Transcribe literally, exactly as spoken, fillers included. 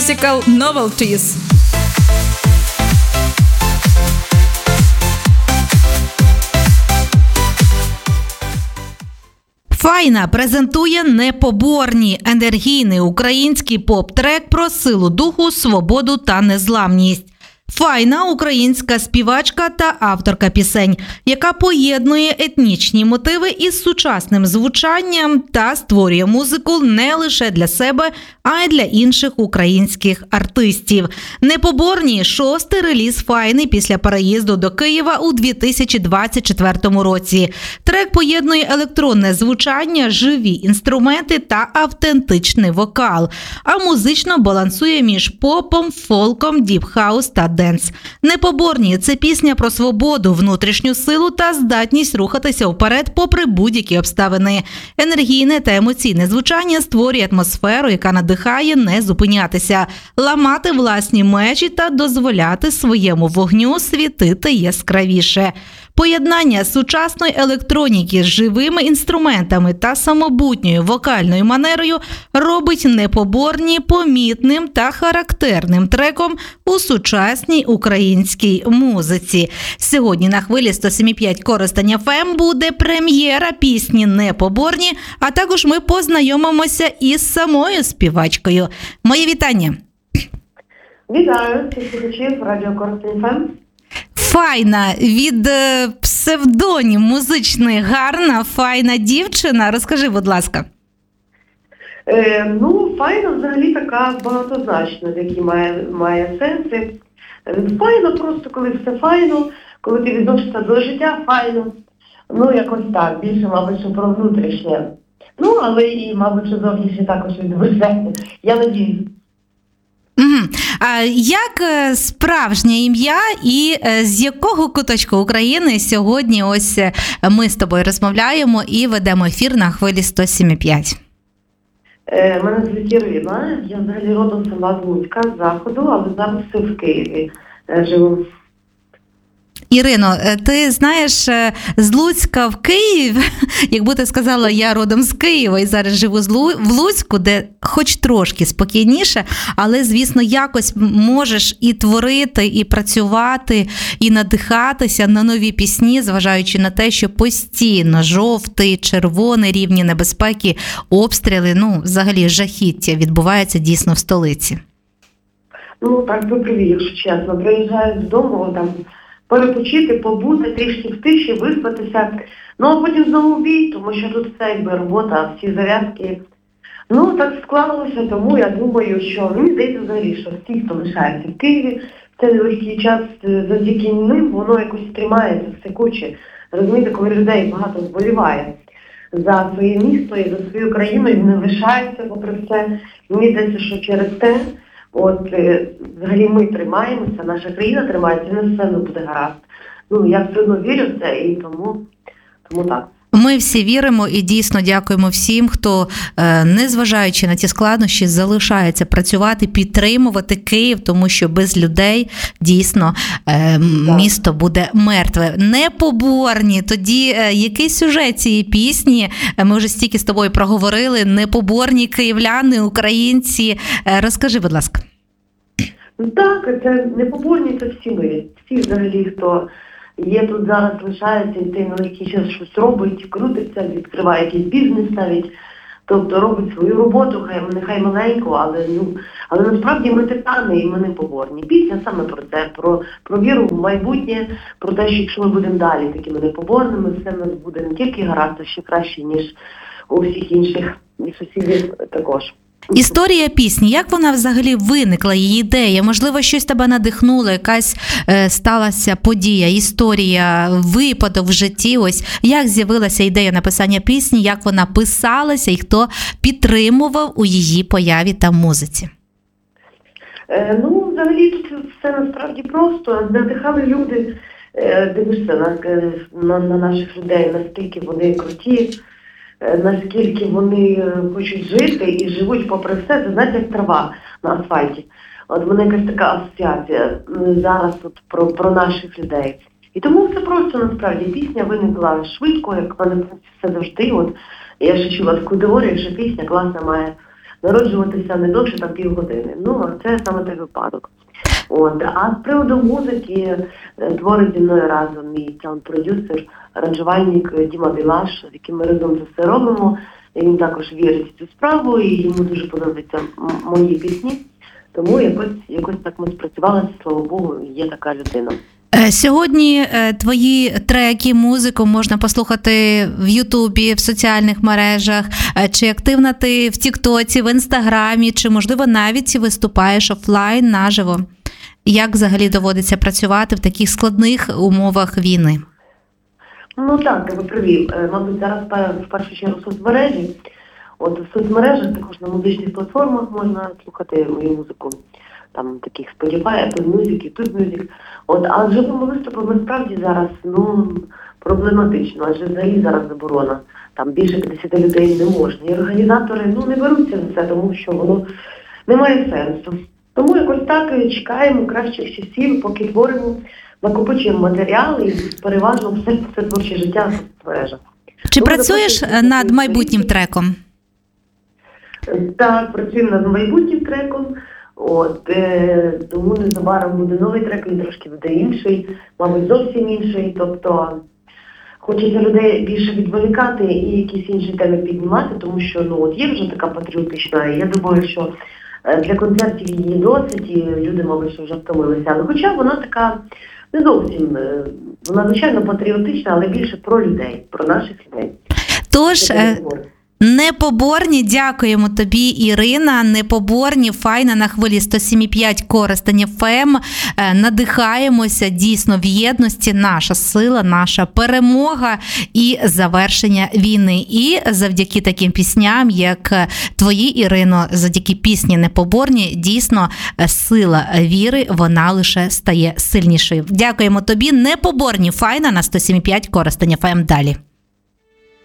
Musical Novelties. Файна презентує «Непоборні» – енергійний український поп-трек про силу духу, свободу та незламність. Файна – українська співачка та авторка пісень, яка поєднує етнічні мотиви із сучасним звучанням та створює музику не лише для себе, а й для інших українських артистів. «Непоборні» – шостий реліз Файни після переїзду до Києва у дві тисячі двадцять четвертому році. Трек поєднує електронне звучання, живі інструменти та автентичний вокал, а музично балансує між попом, фолком, діп-хаус та денс. «Непоборні» – це пісня про свободу, внутрішню силу та здатність рухатися вперед попри будь-які обставини. Енергійне та емоційне звучання створює атмосферу, яка надихає не зупинятися, ламати власні межі та дозволяти своєму вогню світити яскравіше. Поєднання сучасної електроніки з живими інструментами та самобутньою вокальною манерою робить «Непоборні» помітним та характерним треком у сучасній українській музиці. Сьогодні на хвилі сто сім і п'ять Коростень еф ем буде прем'єра пісні «Непоборні», а також ми познайомимося із самою співачкою. Моє вітання! Вітаю всіх слухачів радіо Коростень еф ем. Файна від е, псевдонім музичний «Гарна», файна дівчина. Розкажи, будь ласка. Е, ну, файна взагалі така багатозначна, такий має, має сенси. Файно просто, коли все файно, коли ти відносишся до життя, файно. Ну, якось так, більше, мабуть, що про внутрішнє. Ну, але і, мабуть, що зовнішнє також відображається. Я надіюсь. Угу. А як справжнє ім'я і з якого куточку України сьогодні ось ми з тобою розмовляємо і ведемо ефір на хвилі сто сім і п'ять? Е, мене звуть Ірина, я взагалі родом села з Луцька, з Заходу, але зараз все в Києві е, живу. Ірино, ти знаєш, з Луцька в Київ, якби ти сказала, я родом з Києва і зараз живу в Луцьку, де хоч трошки спокійніше, але, звісно, якось можеш і творити, і працювати, і надихатися на нові пісні, зважаючи на те, що постійно жовтий, червоний рівні небезпеки, обстріли, ну, взагалі жахіття відбувається дійсно в столиці. Ну, так ви праві, якщо чесно. Приїжджаю додому, там, перепочити, побути, трішки в тиші, виспатися. Ну, а потім знову в бій, тому що тут все якби робота, всі зав'язки. Ну, так склалося, тому я думаю, що мені здається взагалі, що всі, хто лишається в Києві, в цей нелегкий час завдяки ним, воно якось тримається, все куче. Розумієте, коли людей багато вболіває за своє місто і за свою країну, і вони лишаються попри все. Мені здається, що через те, от, взагалі ми тримаємося, наша країна тримається, і на все не буде гаразд. Ну, я все одно вірю в це, і тому, тому так. Ми всі віримо і дійсно дякуємо всім, хто, незважаючи на ті складнощі, залишається працювати, підтримувати Київ, тому що без людей дійсно місто буде мертве. Непоборні. Тоді який сюжет цієї пісні? Ми вже стільки з тобою проговорили. Непоборні київляни, українці. Розкажи, будь ласка. Так, це непоборні, це всі ми. Всі взагалі, хто є тут зараз, лишається, і цей нелегкий час щось робить, крутиться, відкриває якийсь бізнес навіть, тобто робить свою роботу, хай нехай маленьку, але, ну, але насправді ми титани і ми непоборні. Пісня саме про це, про, про віру в майбутнє, про те, що якщо ми будемо далі такими непоборними, все в нас буде не тільки гаразд, а ще краще, ніж у всіх інших сусідів також. Історія пісні, як вона взагалі виникла, її ідея? Можливо, щось тебе надихнуло, якась е, сталася подія, історія, випадок в житті? Ось як з'явилася ідея написання пісні, як вона писалася і хто підтримував у її появі та музиці? Е, ну, взагалі тут все насправді просто. Надихали люди, е, дивишся на, на, на наших людей, наскільки вони круті, наскільки вони хочуть жити і живуть попри все, це знаєте, як трава на асфальті. От в мене якась така асоціація зараз от про, про наших людей. І тому все просто насправді. Пісня виникла швидко, як в мене все завжди. От я ще чула таку теорію, що пісня класна має народжуватися не довше там півгодини. Ну, а це саме той випадок. От. А з приводу музики творить зі мною разом мій саунд-продюсер, аранжувальник Діма Білаш, з яким ми разом це все робимо. Він також вірить в цю справу і йому дуже подобаються м- мої пісні. Тому якось, якось так ми спрацювалися, слава Богу, є така людина. Сьогодні твої треки, музику можна послухати в Ютубі, в соціальних мережах. Чи активна ти в Тіктоці, в Інстаграмі, чи, можливо, навіть виступаєш офлайн, наживо? Як взагалі доводиться працювати в таких складних умовах війни? Ну так, ти привів. Мабуть, зараз в першу чергу соцмережі. От в соцмережах, також на музичних платформах можна слухати мою музику. Там таких Spotify, Apple Music, YouTube Music. От, а з живими виступами справді зараз, ну, проблематично, адже взагалі зараз заборона. Там більше п'ятдесят людей не можна. І організатори, ну, не беруться за це, тому що воно не має сенсу. Тому якось так чекаємо кращих часів, поки творимо, накопичуємо матеріали і переважно все, все творче життя в соцмережах. Чи ну, працюєш над майбутнім треком? Так, працюємо над майбутнім треком. От, е, тому незабаром буде новий трек, він трошки буде інший, мабуть, зовсім інший. Тобто хочеться людей більше відволікати і якісь інші теми піднімати, тому що ну, от є вже така патріотична, і я думаю, що для концертів її досить, і люди, мабуть, що вже втомилися. Але хоча вона така не зовсім, вона, звичайно, патріотична, але більше про людей, про наших людей. Тож... Непоборні, дякуємо тобі, Ірина. Непоборні, файна на хвилі сто сім і п'ять Коростень еф ем. Надихаємося дійсно в єдності. Наша сила, наша перемога і завершення війни. І завдяки таким пісням, як твої, Ірино, завдяки пісні Непоборні, дійсно сила віри, вона лише стає сильнішою. Дякуємо тобі. Непоборні, файна на сто сім і п'ять Коростень еф ем. Далі.